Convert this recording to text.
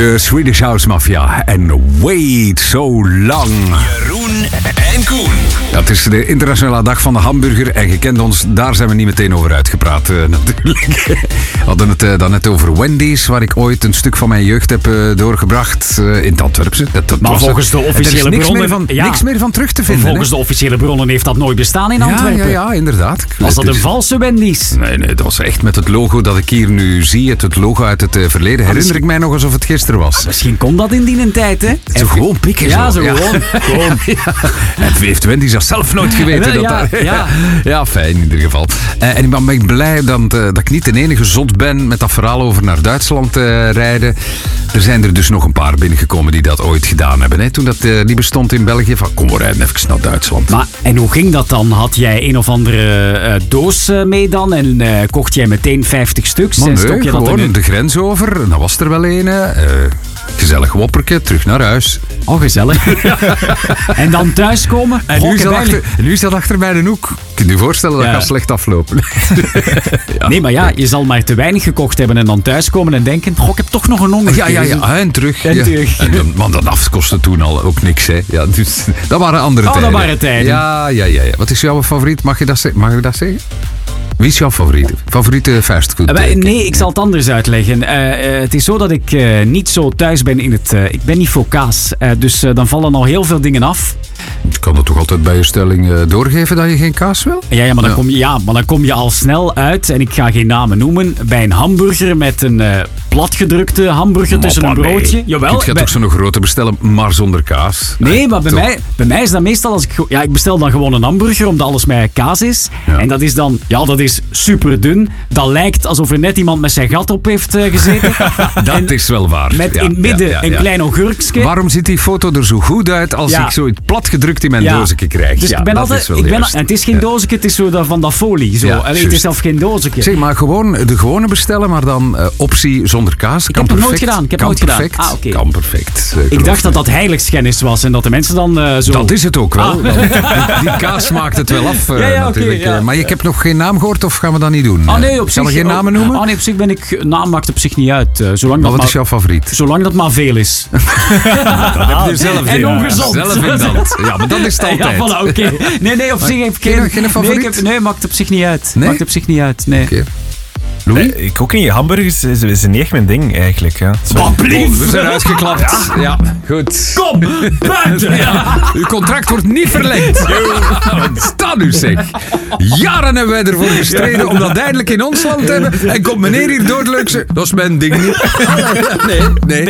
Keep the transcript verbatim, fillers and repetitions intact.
De Swedish House Mafia en Wait So Long. Jeroen en Koen. Ja, het is de internationale dag van de hamburger en je kent ons, daar zijn we niet meteen over uitgepraat uh, natuurlijk. We hadden het uh, dan net over Wendy's, waar ik ooit een stuk van mijn jeugd heb uh, doorgebracht uh, in het Antwerpse. Dat, dat maar was volgens de officiële er is niks bronnen... Meer van, ja, niks meer van terug te vinden. Volgens hè? de officiële bronnen heeft dat nooit bestaan in Antwerpen. Ja, ja, ja, inderdaad. Was dat Het een is- valse Wendy's? Nee, nee, dat was echt met het logo dat ik hier nu zie, het, het logo uit het uh, verleden, herinner ik mij nog alsof het gisteren was. Misschien kon dat in die tijd, hè? Zo gewoon pikken. Ja, zo Ja. gewoon. gewoon. Ja. En heeft Wendy's dat zelf nooit geweten? Wel, dat ja, daar... ja. ja, fijn in ieder geval. Uh, en ik ben ben blij dat, uh, dat ik niet de enige zot ben met dat verhaal over naar Duitsland uh, rijden. Er zijn er dus nog een paar binnengekomen die dat ooit gedaan hebben. Hè? Toen dat uh, niet bestond in België, van kom we rijden even naar Duitsland. Maar, en hoe ging dat dan? Had jij een of andere uh, doos uh, mee dan en uh, kocht jij meteen vijftig stuks? Maar en nee, stok je dat gewoon in een... de grens over. En dan was er wel een. Uh, gezellig wopperke, terug naar huis. Oh, gezellig. En dan thuiskomen? En nu is, dat Gokken achter, en nu is dat achter mij de hoek. Kun je je voorstellen, dat Ja. gaat slecht aflopen. Ja. Nee, maar ja, je zal maar te weinig gekocht hebben en dan thuiskomen en denken, goh, ik heb toch nog een honger. Ja, ja, ja, en terug. En ja. terug. En dan, want dat af kostte toen al ook niks, hè. Ja, dus, dat waren andere Oh, dat tijden. waren tijden. Ja, ja, ja, ja. Wat is jouw favoriet? Mag je dat, ze- mag je dat zeggen? Wie is jouw favoriete? Favoriete fastfood? Eh, maar teken? Nee, ik zal het anders uitleggen. Eh, eh, het is zo dat ik eh, niet zo thuis ben in het... eh, ik ben niet voor kaas. Eh, dus eh, dan vallen al heel veel dingen af. Je kan dat toch altijd bij je stelling eh, doorgeven dat je geen kaas wil? Ja, ja, maar dan Ja. Kom je, ja, maar dan kom je al snel uit, en ik ga geen namen noemen, bij een hamburger met een eh, platgedrukte hamburger tussen een Maar nee. broodje. Jawel. Je gaat bij- toch zo'n grote bestellen, maar zonder kaas? Nee, maar bij toch? mij, bij mij is dat meestal als ik... ge- Ja, ik bestel dan gewoon een hamburger, omdat alles met kaas is. Ja. En dat is dan... Ja, dat is super dun. Dat lijkt alsof er net iemand met zijn gat op heeft eh, gezeten. Dat En is wel waar. Met Ja, in het midden ja, ja, een ja. klein augurkje. Waarom ziet die foto er zo goed uit als Ja. ik zoiets platgedrukt in mijn Ja. doosje krijg? Dus ja, ik ben dat altijd... is wel Ik ben, juist. en het is geen Ja. doosje, het is zo dat, van dat folie. Zo. Ja, Allee, het is juist. zelf geen doosje. Zeg, maar gewoon de gewone bestellen, maar dan uh, optie zonder kaas. Ik kan heb het nooit perfect. gedaan, ik heb kan nooit gedaan. perfect. Ah, oké. Kan perfect. uh, Ik geloof dacht dat me. dat heiligschennis was en dat de mensen dan eh, zo... Dat is het ook wel. Ah. want Die, die kaas maakt het wel af, uh, Ja, ja, oké, natuurlijk. ja. Uh, maar ik heb nog geen naam gehoord, of gaan we dat niet doen? Oh nee, op zich... Gaan we geen namen noemen? Oh nee, op zich ben ik... Naam maakt op zich niet uit. eh, zolang, maar dat wat is maar, jouw favoriet? zolang dat maar veel is. Dat heb je zelf en in. ongezond. Zelf in dat. Ja, maar dat is het altijd. Ja, voilà, oké. Nee, nee, op zich heb ik geen- geen... geen nee, favoriet? ik heb, nee, maakt op zich niet uit. Nee? Maakt op zich niet uit, nee. Oké. Louis? Eh, ik ook niet. Hamburgers is, is niet echt mijn ding eigenlijk. Ja. Zo. Oh, we zijn uitgeklapt. Ja, goed. Kom, buiten! Ja, uw contract wordt niet verlengd. Sta nu zeg. Jaren hebben wij ervoor gestreden om dat eindelijk in ons land te hebben. En komt meneer hier door het leukste. Dat is mijn ding niet. Nee, nee.